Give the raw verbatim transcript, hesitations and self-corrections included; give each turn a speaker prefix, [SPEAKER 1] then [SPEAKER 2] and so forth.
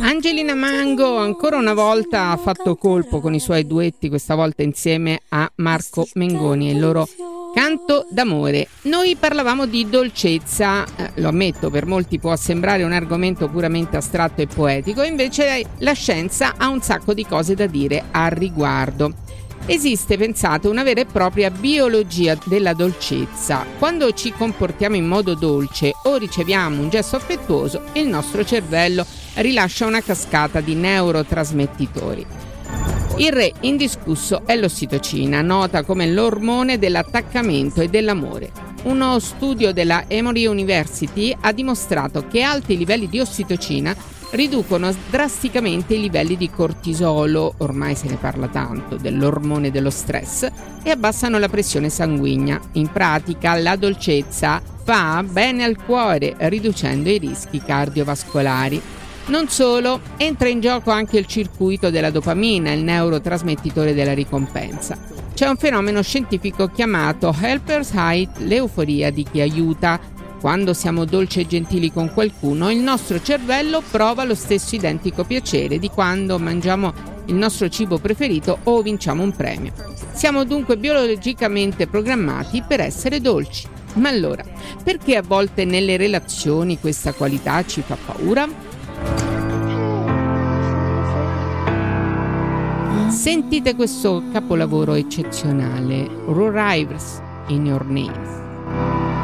[SPEAKER 1] Angelina Mango ancora una volta ha fatto colpo con i suoi duetti, questa volta insieme a Marco Mengoni e il loro Canto d'amore. Noi parlavamo di dolcezza, eh, lo ammetto, per molti può sembrare un argomento puramente astratto e poetico, invece la scienza ha un sacco di cose da dire al riguardo. Esiste, pensate, una vera e propria biologia della dolcezza. Quando ci comportiamo in modo dolce o riceviamo un gesto affettuoso, il nostro cervello rilascia una cascata di neurotrasmettitori. Il re indiscusso è l'ossitocina, nota come l'ormone dell'attaccamento e dell'amore. Uno studio della Emory University ha dimostrato che alti livelli di ossitocina riducono drasticamente i livelli di cortisolo, ormai se ne parla tanto, dell'ormone dello stress, e abbassano la pressione sanguigna. In pratica, la dolcezza fa bene al cuore, riducendo i rischi cardiovascolari. Non solo, entra in gioco anche il circuito della dopamina, il neurotrasmettitore della ricompensa. C'è un fenomeno scientifico chiamato Helper's High, l'euforia di chi aiuta. Quando siamo dolci e gentili con qualcuno, il nostro cervello prova lo stesso identico piacere di quando mangiamo il nostro cibo preferito o vinciamo un premio. Siamo dunque biologicamente programmati per essere dolci. Ma allora, perché a volte nelle relazioni questa qualità ci fa paura? Sentite questo capolavoro eccezionale, Who Arrives in Your Name.